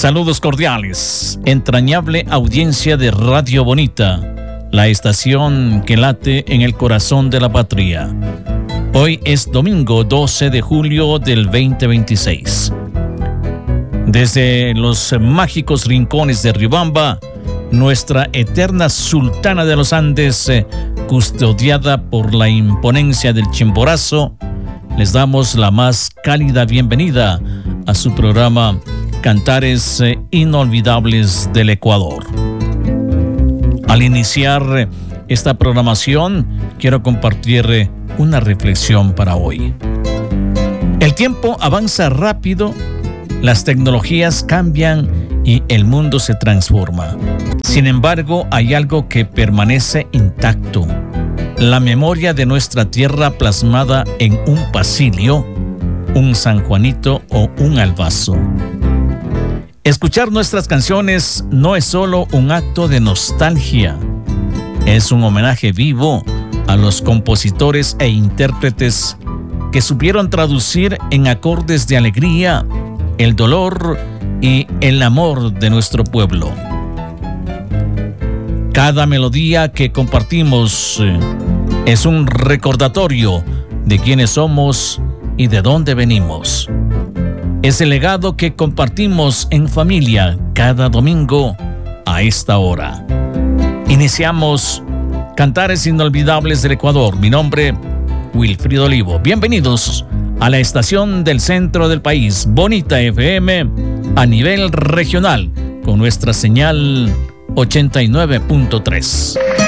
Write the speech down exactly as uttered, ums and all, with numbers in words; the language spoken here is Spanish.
Saludos cordiales, entrañable audiencia de Radio Bonita, la estación que late en el corazón de la patria. Hoy es domingo doce de julio del veinte veintiséis. Desde los mágicos rincones de Riobamba, nuestra eterna sultana de los Andes, custodiada por la imponencia del Chimborazo, les damos la más cálida bienvenida a su programa Cantares Inolvidables del Ecuador. Al iniciar esta programación, quiero compartir una reflexión para hoy. El tiempo avanza rápido, las tecnologías cambian y el mundo se transforma. Sin embargo, hay algo que permanece intacto: la memoria de nuestra tierra plasmada en un pasillo, un San Juanito o un albazo. Escuchar nuestras canciones no es solo un acto de nostalgia, es un homenaje vivo a los compositores e intérpretes que supieron traducir en acordes de alegría el dolor y el amor de nuestro pueblo. Cada melodía que compartimos eh, es un recordatorio de quiénes somos y de dónde venimos. Es el legado que compartimos en familia cada domingo a esta hora. Iniciamos Cantares Inolvidables del Ecuador. Mi nombre, Wilfrido Olivo. Bienvenidos a la estación del centro del país, Bonita F M, a nivel regional, con nuestra señal ochenta y nueve punto tres.